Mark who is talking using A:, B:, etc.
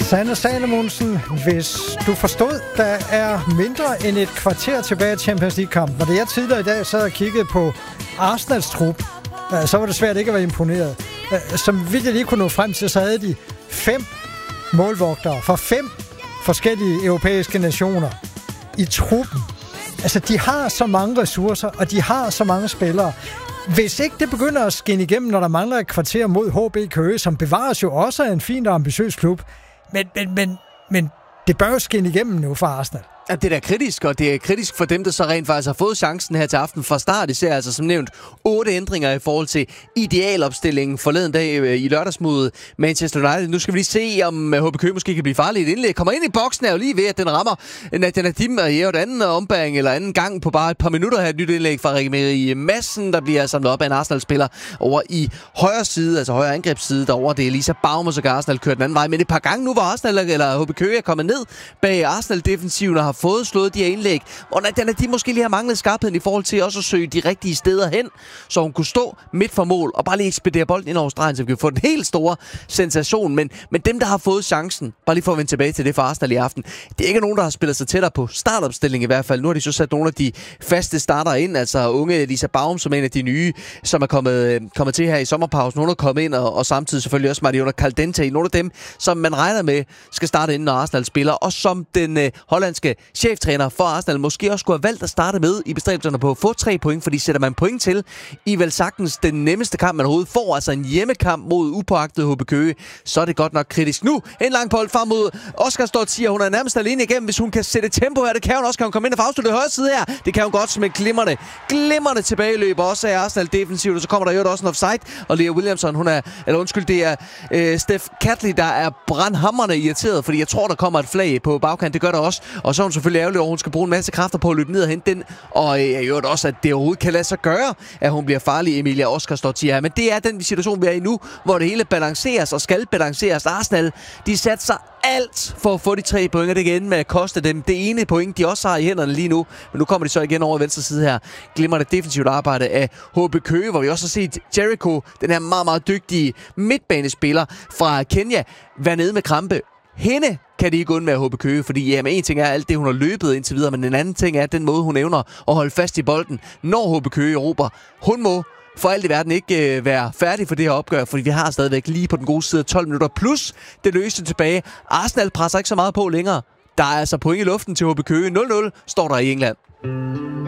A: Sanne Salomonsen, hvis du forstod, der er mindre end et kvarter tilbage i Champions League-kampen, og da jeg tidligere i dag sad og kiggede på Arsenals trup, så var det svært ikke at være imponeret. Som vidt jeg lige kunne nå frem til, så havde de 5 målvogtere fra 5 forskellige europæiske nationer i truppen. Altså, de har så mange ressourcer, og de har så mange spillere. Hvis ikke det begynder at skinne igennem, når der mangler et kvarter mod HB Køge, som bevares jo også af en fin og ambitiøs klub, men det bør jo skinne igennem nu for Arsenal.
B: Ja, det er da kritisk, og det er kritisk for dem, der så rent faktisk har fået chancen her til aften fra start. Især altså som nævnt 8 ændringer i forhold til idealopstillingen forleden dag i lørdags mod Manchester United. Nu skal vi lige se, om HB Køge måske kan blive farlig i et indlæg. Kommer ind i boksen er jo lige ved, at den rammer Nadia Nadim og et anden ombæring eller anden gang på bare et par minutter her. Et nyt indlæg fra Rikke Madsen, der bliver samlet op af en Arsenal-spiller over i højre side, altså højre angrebsside derovre. Det er Elisa Baum, og så kan Arsenal køre den anden vej. Men et par gange nu, hvor Arsenal eller HB Køge er kommet ned bag Arsenal-defensiven og har fået slået de her indlæg, hvor de måske lige har manglet skarpheden i forhold til også at søge de rigtige steder hen, så hun kunne stå midt for mål og bare lige ekspedere bolden ind over stregen, så vi kan få den helt store sensation. Men dem, der har fået chancen, bare lige for at vende tilbage til det for Arsenal i aften, det er ikke nogen, der har spillet sig tættere på startopstilling i hvert fald. Nu har de så sat nogle af de faste starter ind, altså unge Elisa Baum, som er en af de nye, som er kommet til her i sommerpausen. Hun er kommet ind, og samtidig selvfølgelig også Mariona Caldente, nogle af dem, som man regner med skal starte inden, når Arsenal spiller, og som den hollandske cheftræner for Arsenal måske også skulle have valgt at starte med i bestræbelserne på at få 3 point, fordi sætter man point til i vel sagtens den nemmeste kamp, man overhovedet får, altså en hjemmekamp mod upåagtet HB Køge, så er det godt nok kritisk. Nu en lang bold frem mod Oscar Stortier. Hun er nærmest alene igennem, hvis hun kan sætte tempo her. Det kan hun også. Kan hun komme ind og få afsluttet højre side her? Det kan hun godt som et glimrende tilbageløb også af Arsenal defensivt, og så kommer der jo også en offside, og Lea Williamson, det er Steph Catley, der er brandhamrende irriteret, fordi jeg tror, der kommer et flag på bagkant. Det gør der også, og så er hun selvfølgelig ærgerlig over, at hun skal bruge en masse kræfter på at løbe ned og hente den, og jeg gjorde også, at det overhovedet kan lade sig gøre, at hun bliver farlig, Emilia Oscar Stortier. Men det er den situation, vi er i nu, hvor det hele balanceres og skal balanceres. Arsenal, de satser alt for at få de 3 point, og det kan ende med at koste dem det ene point, de også har i hænderne lige nu. Men nu kommer de så igen over i venstre side her. Glimrende defensivt arbejde af HB Køge, hvor vi også har set Jericho, den her meget, meget dygtige midtbanespiller fra Kenya, være nede med krampe. Hende kan det ikke undvære HB Køge, fordi en ting er alt det, hun har løbet indtil videre, men en anden ting er den måde, hun evner at holde fast i bolden, når HB Køge erobrer. Hun må for alt i verden ikke være færdig for det her opgør, fordi vi har stadigvæk lige på den gode side 12 minutter, plus det løste tilbage. Arsenal presser ikke så meget på længere. Der er altså point i luften til HB Køge. 0-0 står der i England.